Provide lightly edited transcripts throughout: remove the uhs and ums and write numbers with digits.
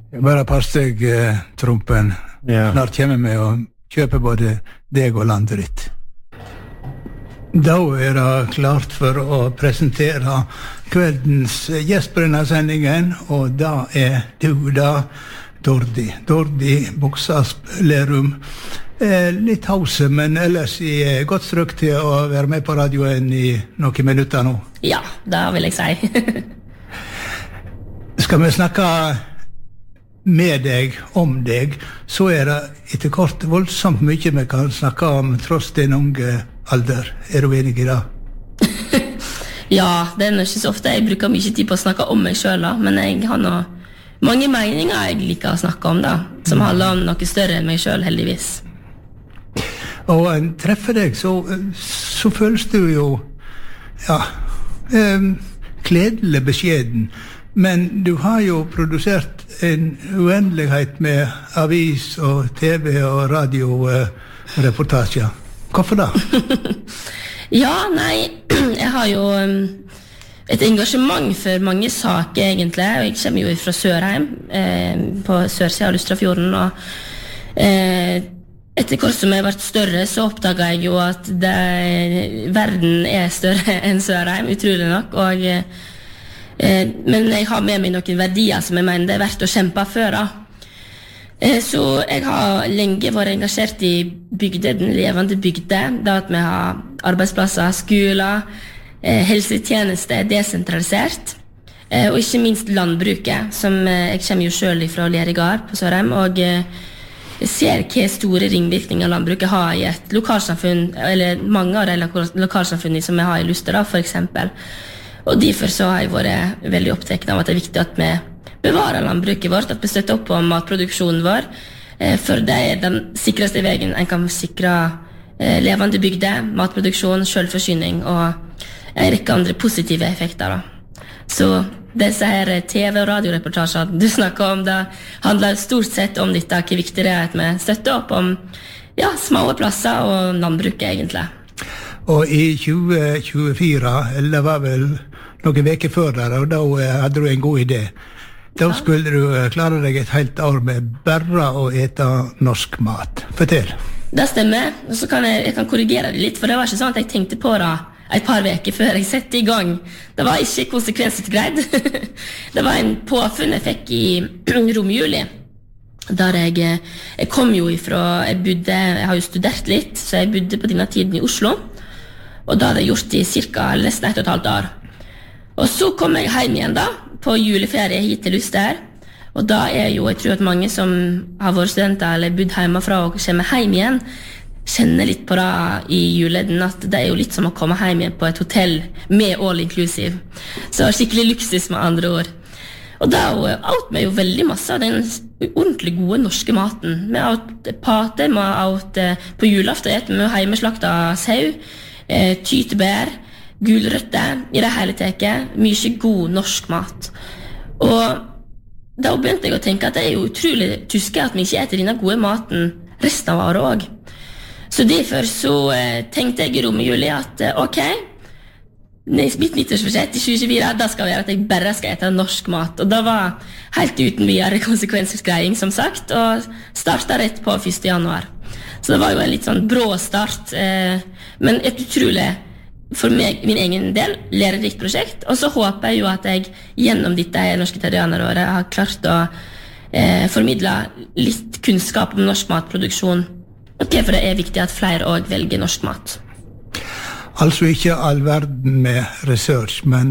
Bare pass deg, Trumpen. Ja. Snart kommer vi og kjøper både deg og landet ditt. Da det klart for å presentere kveldens gjest på denne sendingen, og da du da, Dordi Buksasp Lerum. Litt hause, men ellers godt strøk til å være med på radioen i noen minutter nå. Ja, det vil jeg si. Skal vi snakke med deg, om deg, så det etter kort voldsomt mye vi kan snakke om tross din unge alder. Du enig i det? Ja, det nok ikke så ofte. Jeg bruker mye tid på å snakke om meg selv, men jeg har mange meninger jeg liker å snakke om, da, som handler om noe større enn meg selv, heldigvis. Og en treffer deg, så føles du jo, ja, kledelig beskjeden. Men du har jo produsert en uendelighet med avis og TV og radioreportasjer. Hvorfor da? Ja, nei, jeg har jo et engasjement for mange saker egentlig, og jeg kommer jo fra Sørheim, på sørsiden av Lustrafjorden, og etter hvert som jeg har vært større, så oppdaget jeg jo at verden større enn Sørheim, utrolig nok, og men jeg har med meg noen verdier som jeg mener det verdt å kjempe for. Så jeg har lenge vært engasjert i bygder, den levende bygder, da at vi har arbeidsplasser, skoler, helsetjenester, desentralisert, og ikke minst landbruket, som jeg kommer jo selv fra Lerigard på Sørheim, og jeg ser hva store ringvirkninger landbruket har i et lokalsamfunn, eller mange av de lokalsamfunnene som vi har i Luster, for eksempel. Og derfor så har jeg vært veldig opptatt av at det viktig at vi bevarer landbruket vårt, at vi støtter opp om matproduksjonen vår, for det den sikreste veien en kan sikre levende bygder, matproduksjon, selvforsyning og en rekke andre positive effekter. Så disse her TV- og radioreportasjer du snakker om, det handler stort sett om dette, hvor viktig det at vi støtter opp om små plasser og landbruket egentlig. Og i 2024, eller det var vel noen veker før der, og da hadde du en god idé. Da skulle du klare deg et helt år med bare å ete norsk mat. Fortell. Det stemmer, og så kan jeg kan korrigere det litt, for det var ikke sånn at jeg tenkte på det et par veker før jeg sette i gang. Det var ikke konsekvensutgreid. Det var en påfunn jeg fikk i romjuli, der jeg kom jo ifra, jeg har jo studert litt, så jeg bodde på denne tiden i Oslo, og da hadde jeg gjort det i cirka nesten 1,5 år. Og så kom jeg hjem igjen da, på juleferie hit til Luster, og da jo, jeg tror at mange som har vært studenter eller bodd hjemmefra og kommer hjem igjen, kjenner litt på det i juleden, at det jo litt som å komme hjem igjen på et hotell med all inclusive. Så skikkelig luksus med andre ord. Og da åt vi jo veldig masse av den ordentlig gode norske maten. Vi åt pate, vi åt på julaften, vi hjemmeslakta sau, tytebær, gulrøtter, i det hele teket, mye god norsk mat. Og da begynte jeg å tenke at det jo utrolig tyske at vi ikke etter denne gode maten resten av året også. Så derfor så tenkte jeg i romjuli at ok, mitt nyttårsforsett i 2024, da skal være at jeg bare skal ete norsk mat. Og da var helt uten videre konsekvensutgreiing, som sagt, og startet rett på 1. januar. Så det var jo en litt sånn brå start, men et utrolig, for meg, min egen del, lærerikt prosjekt. Og så håper jeg jo at jeg gjennom dette norske terrianeråret har klart å formidle litt kunnskap om norsk matproduksjon. Og derfor det viktig at flere også velger norsk mat. Altså ikke all verden med research, men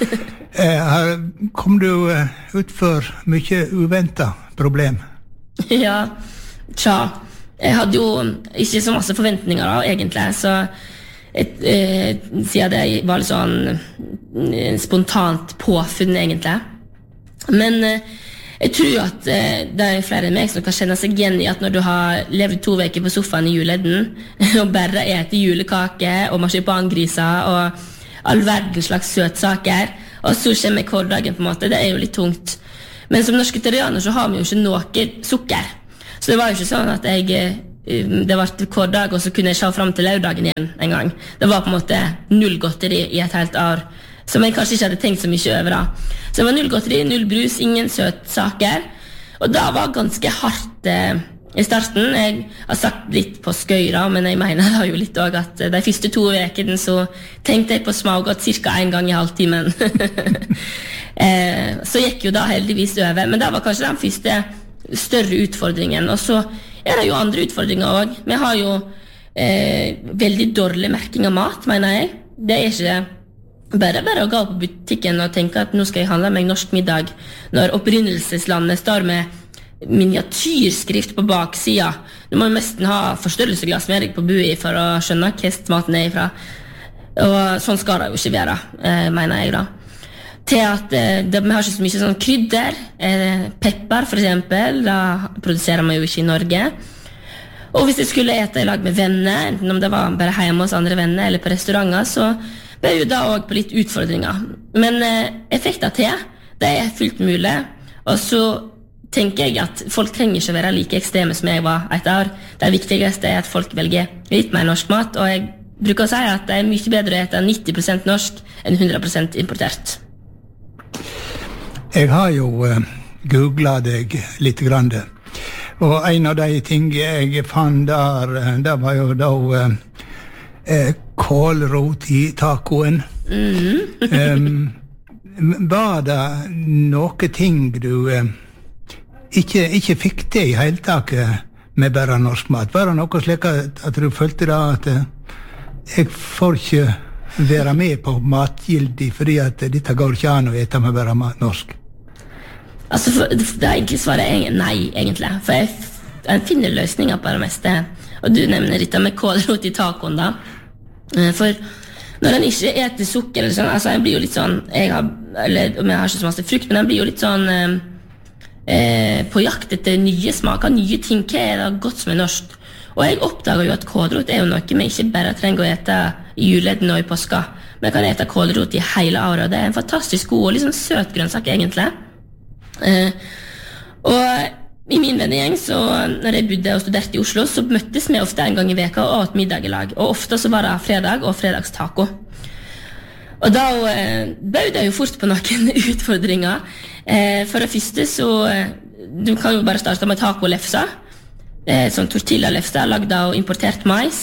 kom du ut for mye uventet problem? Ja, jeg hadde jo ikke så masse forventninger da, egentlig, så siden det var litt sånn spontant påfunn egentlig. Men jeg tror at det flere enn meg som kan kjenne seg igjen i at når du har levd 2 veker på sofaen i juleden og bare etter julekake og marsipangriser og all verdens slags søtsaker, og så kommer hverdagen på en måte, det jo litt tungt. Men som norske terrianer så har vi jo ikke noe sukker, så det var jo ikke sånn at det var hver dag, og så kunne jeg se frem til lørdagen igjen en gang. Det var på en måte 0 godteri i et helt år, som jeg kanskje ikke hadde tenkt så mye over da. Så det var 0 godteri, 0 brus, ingen søtsaker, Og det var ganske hardt i starten. Jeg har sagt litt på skøyra, men jeg mener det jo litt også at de første 2 ukene så tenkte jeg på smågodt cirka 1 gang i halvtimen. Så gikk jo da heldigvis over, men det var kanskje den første større utfordringen. Og så det jo andre utfordringer også. Vi har jo veldig dårlig merking av mat, mener jeg. Det ikke bare å gå på butikken og tenke at nå skal jeg handle meg norsk middag, når opprinnelseslandet står med miniatyrskrift på baksida. Du må jo nesten ha forstørrelsesglass med deg på bui for å skjønne hva maten ifra. Og sånn skal det jo ikke være, mener jeg da. Til at vi har ikke så mye sånn krydder, pepper for eksempel, da produserer man jo ikke i Norge. Og hvis jeg skulle ete i lag med venner, enten om det var bare hjemme hos andre venner eller på restauranter, så ble jo da også på litt utfordringer. Men effekter til, det fullt mulig, og så tenker jeg at folk trenger ikke være like ekstreme som jeg var et år. Det viktigste at folk velger litt mer norsk mat, og jeg bruker å si at det mye bedre å ete 90% norsk enn 100% importert. Jeg har jo googlet deg litt grann, og en av de ting jeg fant der, det var jo da kålrot i tacoen. Var det noe ting du ikke fikk det i hele taket med bare norsk mat? Var det noe slik at du følte da at jeg får ikke være med på matgildig fordi at dette går ikke an å ete med bare norsk? Altså, det egentlig svaret nei, egentlig. For jeg finner løsninger på det meste. Og du nevner dette med kålrot i tacoen da. For når en ikke eter sukker eller sånn, altså jeg blir jo litt sånn, jeg har ikke så masse frukt, men jeg blir jo litt sånn på jakt etter nye smaker, nye ting, hva det godt som norsk. Og jeg oppdager jo at kålrot jo noe vi ikke bare trenger å ete i juletten og i påska. Vi kan ete kålrot i hele året, og det en fantastisk god og litt sånn søt grønnsak egentlig. Og i min vennegjeng, så når jeg bodde og studerte i Oslo, så møttes vi ofte en gang i veka og åt middag i lag. Og ofte så var det fredag og fredagstaco. Og da bød jeg jo fort på noen utfordringer. For det første så du kan jo bare starte med tacolefsa, sånn tortilla-lefsa lagd av importert mais.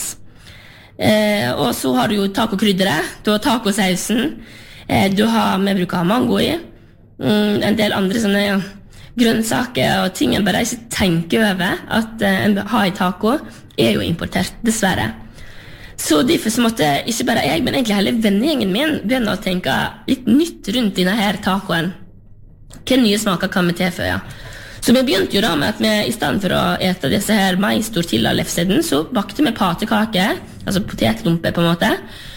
Og så har du jo tacokrydderet, du har tacosausen, vi bruker ha mango i, en del andre sånne grønnsaker og ting en bare ikke tenker over at en har i taco jo importert, dessverre. Så derfor så måtte ikke bare jeg, men egentlig hele vennegjengen min begynne å tenke litt nytt rundt denne her tacoen. Hva nye smaker kan vi tilføye? Så vi begynte jo da med at vi i stedet for å ete disse her mais-tortilla-lefseden, så bakte vi patekake, altså potetlumpe på en måte,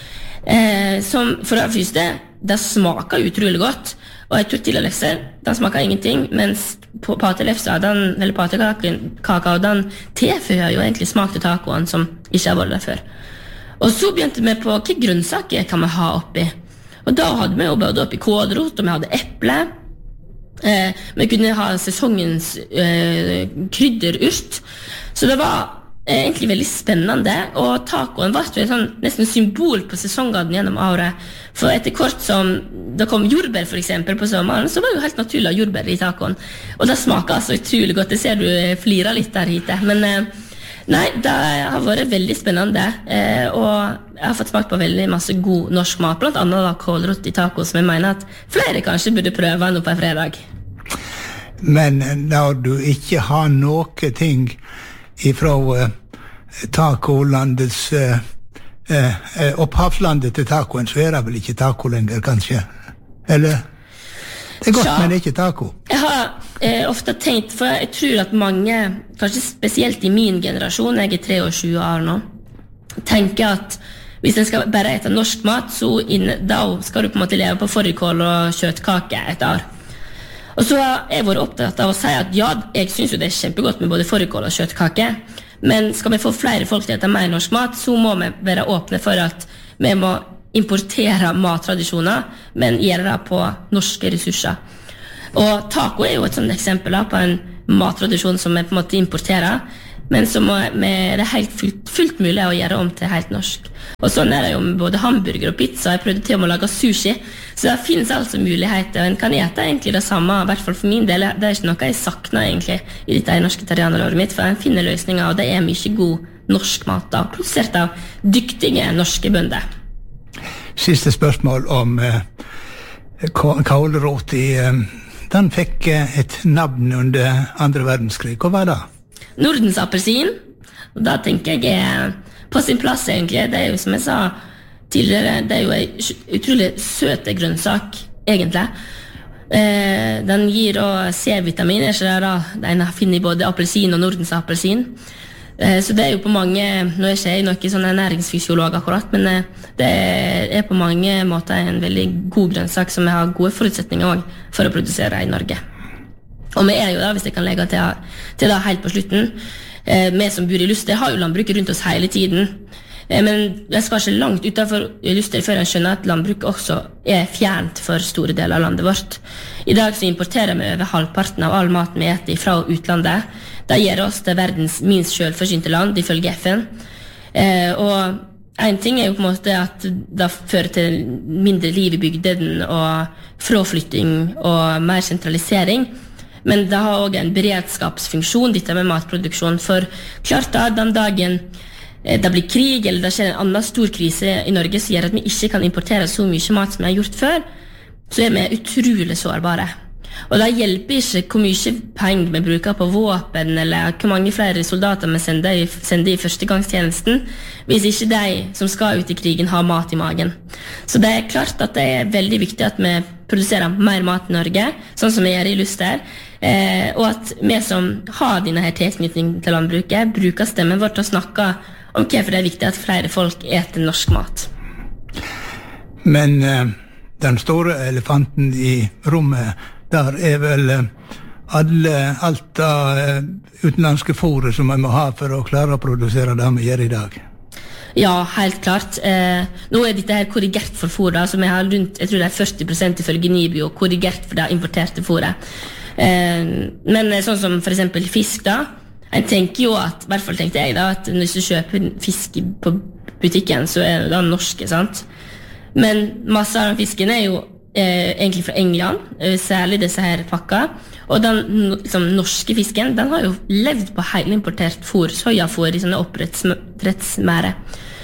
som for det første, det smaker utrolig godt, og en tortilla-lefse, den smaker ingenting, mens patelefsa, eller patekaka, den tilføyer jo egentlig smak til tacoen som ikke har vært der før. Og så begynte vi på hva grønnsaker kan vi ha oppi. Og da hadde vi jo både oppi kålrot, og vi hadde eple. Vi kunne ha sesongens krydderurt. Så det var egentlig veldig spennende, og tacoen var jo sånn, nesten symbol på sesongene gjennom året. For etter kort som det kom jordbær for eksempel på sommeren, så var det jo helt naturlig å ha jordbær i tacoen. Og det smaker altså utrolig godt, det ser du flirer litt der hit. Men nei, det har vært veldig spennende, og jeg har fått smakt på veldig masse god norsk mat, blant annet da kålrot i taco, som jeg mener at flere kanskje burde prøve nå på en fredag. Men når du ikke har noe ting ifra tacolandets opphavslandet til tacoen, så det vel ikke taco lenger, kanskje? Eller? Det godt, men det ikke taco. Jeg har ofte tenkt, for jeg tror at mange, kanskje spesielt i min generasjon, jeg 23 år nå, tenker at hvis en skal bare ete norsk mat, så da skal du på en måte leve på fårikål og kjøttkake et år. Og så har jeg vært opptatt av å si at ja, jeg synes jo det kjempegodt med både fårikål og kjøttkake, men skal vi få flere folk til å ete mer norsk mat, så må vi være åpne for at vi må importere mattradisjoner, men gjøre det på norske ressurser. Og taco jo et sånt eksempel på en mattradisjon som vi på en måte importerer. men så det helt fullt mulig å gjøre om til helt norsk. Og sånn det jo med både hamburger og pizza. Jeg prøvde til og med å lage sushi, så det finnes altså muligheter, og en kan ete egentlig det samme, i hvert fall for min del. Det ikke noe jeg savner egentlig i dette norske italianeråret mitt, for en finner løsninger, og det mye god norsk mat da, produsert av dyktige norske bønder. Siste spørsmål om kålrot den fikk et navn under andre verdenskrig. Hva var det? Nordens appelsin, og da tenker jeg på sin plass egentlig. Det jo som jeg sa tidligere, det jo en utrolig søte grønnsak egentlig. Den gir også C-vitamin, ikke det da? Den finner i både appelsin og Nordens appelsin. Så det jo på mange, nå ikke jeg noe sånn næringsfysiolog akkurat, men det på mange måter en veldig god grønnsak som vi har gode forutsetninger også for å produsere i Norge. Og vi jo da, hvis jeg kan legge til da helt på slutten, vi som bor i Luster har jo landbruket rundt oss hele tiden, men jeg skal ikke langt utenfor Luster før jeg skjønner at landbruket også fjernt for store deler av landet vårt. I dag så importerer vi over halvparten av all mat vi eter fra utlandet. Det gjør oss til verdens minst selvforsynte land, ifølge FN. Og en ting jo på en måte at det fører til mindre liv i bygden og fraflytting og mer sentralisering, men det har også en beredskapsfunksjon, dette med matproduksjon, for klart da, den dagen det blir krig, eller det skjer en annen stor krise i Norge som gjør at vi ikke kan importere så mye mat som vi har gjort før, så vi utrolig sårbare. Og det hjelper ikke hvor mye penger vi bruker på våpen, eller hvor mange flere soldater vi sender i førstegangstjenesten, hvis ikke de som skal ut i krigen har mat i magen. Så det klart at det veldig viktig at vi produserer mer mat i Norge, sånn som vi gjør i Luster, og at vi som har denne her tilknytning til landbruket, bruker stemmen vår til å snakke om hvorfor det viktig at flere folk eter norsk mat. Men den store elefanten i rommet, der vel alt det utenlandske fôret som vi må ha for å klare å produsere det vi gjør i dag. Ja, helt klart. Nå dette her korrigert for fôr, da, som jeg har rundt, jeg tror det 40% ifølge Nibio, korrigert for det importerte fôret. Men sånn som for eksempel fisk da, jeg tenker jo at, i hvert fall tenkte jeg da, at hvis du kjøper fisk på butikken, så det da norske, sant? Men masse av den fisken jo egentlig fra England, særlig disse her pakka, og den liksom, norske fisken, den har jo levd på helt importert fôr, sojafôr i sånne oppdrettsmære.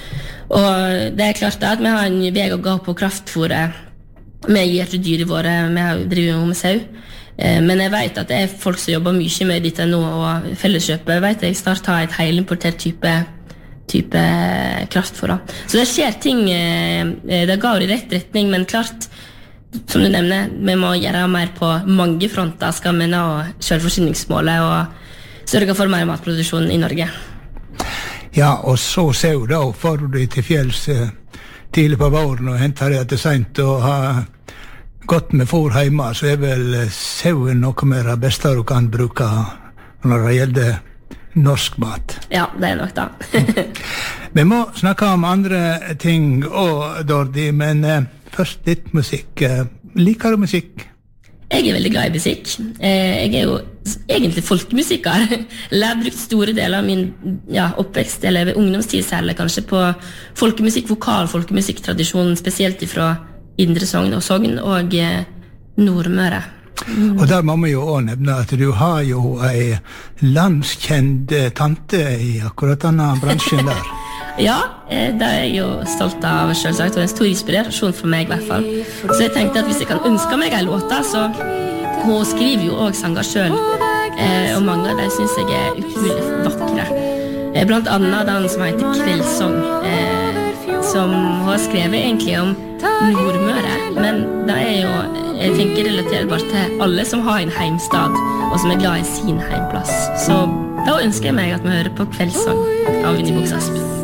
Og det klart da, at vi har en vei å gå på kraftfôret, vi gir til dyr i våre, vi driver jo med sau, men jeg vet at det folk som jobber mye med dette nå, og Felleskjøpet vet jeg snart har et heilimportert type kraftfôr. Så det skjer ting, det går i rett retning, men klart, som du nevner, vi må gjøre mer på mange fronter, skal vi nå selvforsyningsmålet og sørge for mer matproduksjon i Norge. Ja, og så ser da, får du til fjells tidlig på våren og henter det til sent og har godt med fôr hjemme, så vel sauen noe mer det beste du kan bruke når det gjelder norsk mat. Ja, det nok da. Vi må snakke om andre ting også, Dordi, men først litt musikk. Liker du musikk? Jeg veldig glad i musikk. Jeg jo egentlig folkemusiker. Jeg har brukt store deler av min oppvekst, eller ungdomstid særlig, kanskje på folkemusikk, vokal folkemusikktradisjonen, spesielt fra Indre Sogn og Nordmøre. Og der må vi jo også nevne at du har jo en landskjent tante i akkurat denne bransjen der. Ja, det jeg jo stolt av selvsagt, og en stor inspirasjon for meg i hvert fall. Så jeg tenkte at hvis jeg kan ønske meg en låta, så hun skriver jo også sanger selv, og mange av dem synes jeg utrolig vakre. Blant annet den som heter Kveldssong, som hun har skrevet egentlig om Nordmøre, men det jo, jeg tenker relaterbart til alle som har en heimstad, og som glad i sin heimplass. Så da ønsker jeg meg at vi hører på Kveldssong av Vinnie Buksasp.